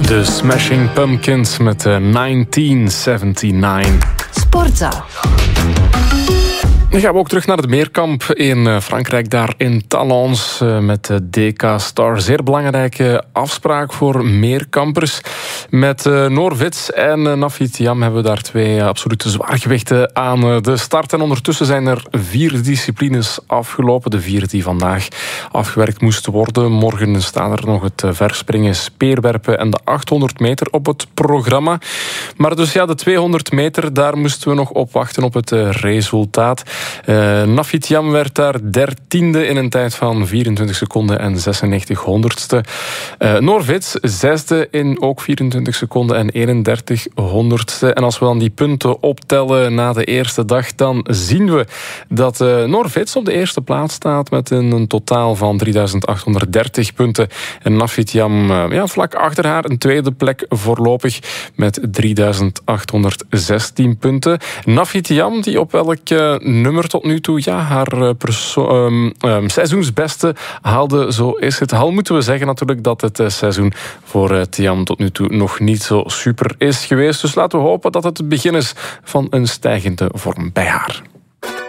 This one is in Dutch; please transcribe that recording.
De Smashing Pumpkins met 1979. Sportza. Dan gaan we ook terug naar het meerkamp in Frankrijk, daar in Talence met de DK Star. Zeer belangrijke afspraak voor meerkampers. Met Noor Wits en Nafit Thiam hebben we daar twee absolute zwaargewichten aan de start. En ondertussen zijn er 4 disciplines afgelopen. De 4 die vandaag afgewerkt moesten worden. Morgen staan er nog het verspringen, speerwerpen en de 800 meter op het programma. Maar dus ja, de 200 meter, daar moesten we nog op wachten op het resultaat. Nafit Thiam werd daar 13e in een tijd van 24 seconden en 96 honderdste. Noor Wits 6e in ook 24 seconden en 31 honderdste. En als we dan die punten optellen na de eerste dag, dan zien we dat Noor Wits op de eerste plaats staat met een totaal van 3830 punten. En Nafit Thiam vlak achter haar een tweede plek voorlopig met 3816 punten. Nafit Thiam, die op welk nummer tot nu toe haar seizoensbeste haalde, zo is het. Al moeten we zeggen natuurlijk dat het seizoen voor Thiam tot nu toe nog niet zo super is geweest. Dus laten we hopen dat het begin is van een stijgende vorm bij haar.